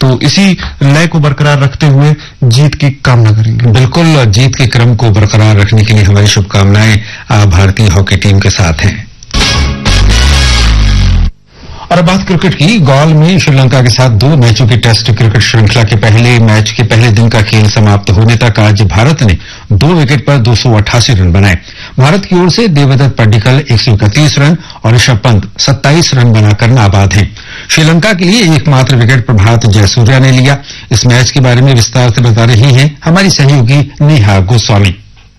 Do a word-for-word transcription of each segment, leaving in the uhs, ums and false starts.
तो इसी लय को बरकरार रखते हुए जीत की कामना करेंगे। बिल्कुल, जीत के क्रम को बरकरार रखने के लिए हमारी शुभकामनाएं भारतीय हॉकी टीम के साथ हैं। और बात क्रिकेट की, गॉल में श्रीलंका के साथ दो मैचों की टेस्ट क्रिकेट श्रृंखला के पहले मैच के पहले दिन का खेल समाप्त होने तक आज भारत ने दो विकेट पर दो सौ अट्ठासी रन बनाए। भारत की ओर से देवदत्त पड्डीकल एक सौ इकतीस रन और ऋषभ पंत सत्ताईस रन बनाकर नाबाद हैं। श्रीलंका के लिए एकमात्र विकेट प्रभात जयसूर्या ने लिया। इस मैच के बारे में विस्तार से बता रही हैं हमारी सहयोगी नेहा गोस्वामी।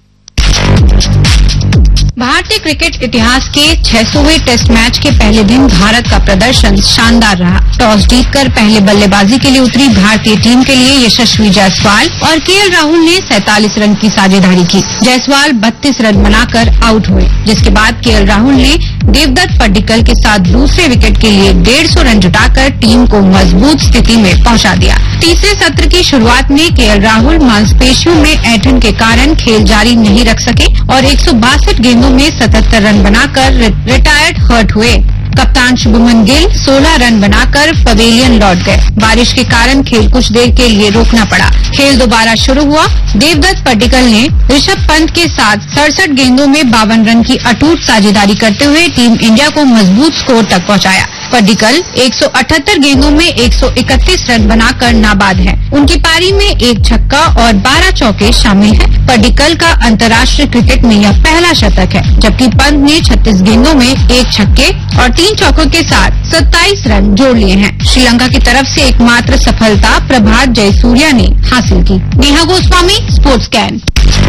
भारतीय क्रिकेट इतिहास के छह सौवें टेस्ट मैच के पहले दिन भारत का प्रदर्शन शानदार रहा। टॉस जीतकर पहले बल्लेबाजी के लिए उतरी भारतीय टीम के लिए यशस्वी जायसवाल और केएल राहुल ने सैंतालीस रन की साझेदारी की। जायसवाल बत्तीस रन बनाकर आउट हुए, जिसके बाद केएल राहुल ने देवदत्त पड्डीकल के साथ दूसरे विकेट के लिए डेढ़ सौ रन जुटाकर टीम को मजबूत स्थिति में पहुंचा दिया। तीसरे सत्र की शुरुआत में केएल राहुल मांसपेशियों में ऐंठन के कारण खेल जारी नहीं रख सके और एक सौ बासठ गेंदों में सतहत्तर रन बनाकर रिटायर्ड हर्ट हुए। कप्तान शुभमन गिल सोलह रन बनाकर पवेलियन लौट गए। बारिश के कारण खेल कुछ देर के लिए रोकना पड़ा। खेल दोबारा शुरू हुआ। देवदत्त पड्डीकल ने ऋषभ पंत के साथ सड़सठ गेंदों में बावन रन की अटूट साझेदारी करते हुए टीम इंडिया को मजबूत स्कोर तक पहुंचाया। पड्डीकल एक सौ अठहत्तर गेंदों में एक सौ इकतीस रन बनाकर नाबाद हैं। उनकी पारी में एक छक्का और बारह चौके शामिल हैं। पड्डीकल का अंतर्राष्ट्रीय क्रिकेट में यह पहला शतक है, जबकि पंत ने छत्तीस गेंदों में एक छक्के और तीन चौकों के साथ सत्ताईस रन जोड़ लिए हैं। श्रीलंका की तरफ से एकमात्र सफलता प्रभात जयसूर्या ने हासिल की। Neha Goswami, sports can.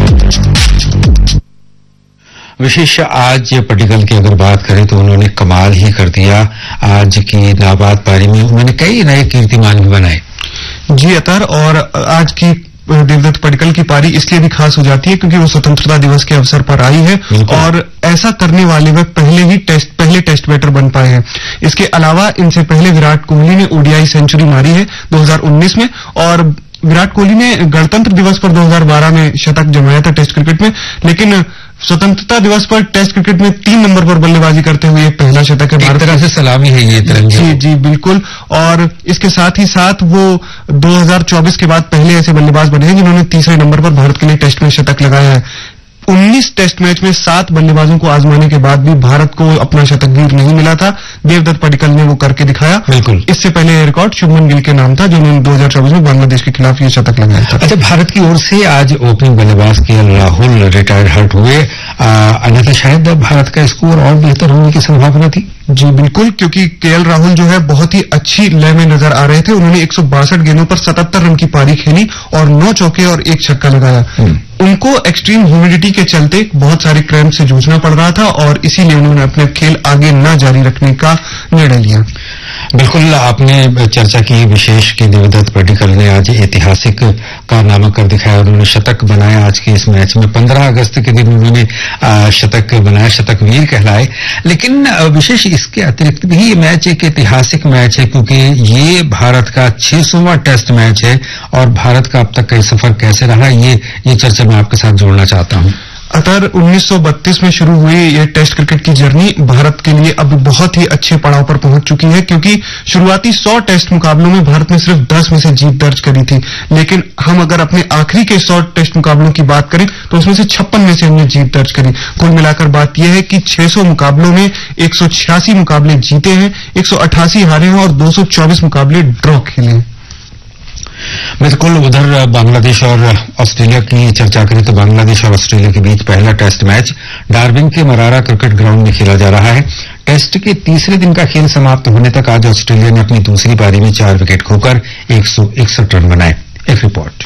विशेष आज पड्डीकल की अगर बात करें तो उन्होंने कमाल ही कर दिया। आज की नाबाद पारी में उन्होंने कई नए कीर्तिमान भी बनाए। जी अतर, और आज की देवदत्त पड्डीकल की पारी इसलिए भी खास हो जाती है क्योंकि वो स्वतंत्रता दिवस के अवसर पर आई है और ऐसा करने वाले वे पहले ही टेस्ट पहले टेस्ट बैटर बन पाए हैं। इसके अलावा इनसे पहले विराट कोहली ने ओडीआई सेंचुरी मारी है दो हज़ार उन्नीस में और विराट कोहली ने गणतंत्र दिवस पर दो हज़ार बारह में शतक जमाया था टेस्ट क्रिकेट में, लेकिन स्वतंत्रता दिवस पर टेस्ट क्रिकेट में तीन नंबर पर बल्लेबाजी करते हुए पहला शतक है। एक तरह से सलामी है ये तिरंगे। जी जी बिल्कुल। और इसके साथ ही साथ वो दो हज़ार चौबीस के बाद पहले ऐसे बल्लेबाज बने हैं जिन्होंने तीसरे नंबर पर भारत के लिए टेस्ट में शतक लगाया है। उन्नीस टेस्ट मैच में सात बल्लेबाजों को आजमाने के बाद भी भारत को अपना शतकवीर नहीं मिला था। देवदत्त पड्डीकल ने वो करके दिखाया। बिल्कुल। इससे पहले ये रिकॉर्ड शुभमन गिल के नाम था जिन्होंने दो हज़ार चौबीस में बांग्लादेश के खिलाफ ये शतक लगाया था। अच्छा, भारत की ओर से आज ओपनिंग बल्लेबाज केएल राहुल रिटायर्ड हर्ट हुए, अन्यथा शायद भारत का स्कोर और बेहतर होने की संभावना थी। जी बिल्कुल, क्योंकि केएल राहुल जो है बहुत ही अच्छी लय में नजर आ रहे थे। उन्होंने एक सौ बासठ गेंदों पर सतहत्तर रन की पारी खेली और नौ चौके और एक छक्का लगाया। उनको एक्सट्रीम ह्यूमिडिटी के चलते बहुत सारे क्रैम्प से जूझना पड़ रहा था और इसीलिए उन्होंने अपने खेल आगे न जारी रखने का निर्णय लिया। बिल्कुल, आपने चर्चा की विशेष कि देवदत्त पड्डीकल ने आज ऐतिहासिक कारनामा कर दिखाया। उन्होंने शतक बनाया आज के इस मैच में। पंद्रह अगस्त के दिन उन्होंने शतक बनाया, शतक वीर कहलाए। लेकिन विशेष इसके अतिरिक्त भी ये मैच एक ऐतिहासिक मैच है क्योंकि ये भारत का छह सौवां टेस्ट मैच है और भारत का अब तक का सफर कैसे रहा ये ये चर्चा मैं आपके साथ जोड़ना चाहता हूं। अतर उन्नीस सौ बत्तीस में शुरू हुई ये टेस्ट क्रिकेट की जर्नी भारत के लिए अब बहुत ही अच्छे पड़ाव पर पहुंच चुकी है क्योंकि शुरुआती सौ टेस्ट मुकाबलों में भारत ने सिर्फ दस में से जीत दर्ज करी थी। लेकिन हम अगर अपने आखिरी के सौ टेस्ट मुकाबलों की बात करें तो उसमें से छप्पन में से हमने जीत दर्ज करी। कुल मिलाकर बात यह है कि छह सौ मुकाबलों में एक सौ छियासी मुकाबले जीते हैं, एक सौ अट्ठासी हारे हैं और दो सौ चौबीस मुकाबले ड्रॉ खेले हैं। बिल्कुल, उधर बांग्लादेश और ऑस्ट्रेलिया की चर्चा करें तो बांग्लादेश और ऑस्ट्रेलिया के बीच पहला टेस्ट मैच डार्बिन के मरारा क्रिकेट ग्राउंड में खेला जा रहा है। टेस्ट के तीसरे दिन का खेल समाप्त होने तक आज ऑस्ट्रेलिया ने अपनी दूसरी पारी में चार विकेट खोकर एक सौ इकसठ रन बनाए। एक रिपोर्ट।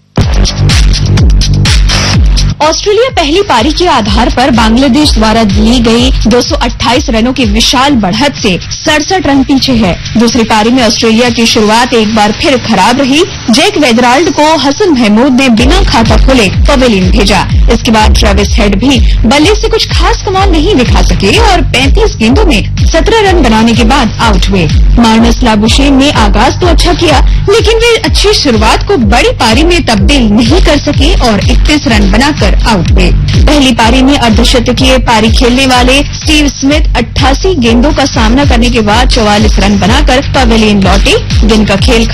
ऑस्ट्रेलिया पहली पारी के आधार पर बांग्लादेश द्वारा दी गई दो सौ अट्ठाईस रनों की विशाल बढ़त से सड़सठ रन पीछे है। दूसरी पारी में ऑस्ट्रेलिया की शुरुआत एक बार फिर खराब रही। जैक वेदराल्ड को हसन महमूद ने बिना खाता खोले पवेलियन भेजा। इसके बाद ट्रेविस हेड भी बल्ले से कुछ खास कमाल नहीं दिखा सके और पैंतीस गेंदों में सत्रह रन बनाने के बाद आउट हुए। मार्नस लाबुशेन ने आगाज तो अच्छा किया लेकिन वे अच्छी शुरुआत को बड़ी पारी में तब्दील नहीं कर सके और इकतीस रन बनाकर आउट हुए। पहली पारी में अर्धशतकीय पारी खेलने वाले स्टीव स्मिथ अट्ठासी गेंदों का सामना करने के बाद चौवालीस रन बनाकर पवेलियन लौटे। दिन का खेल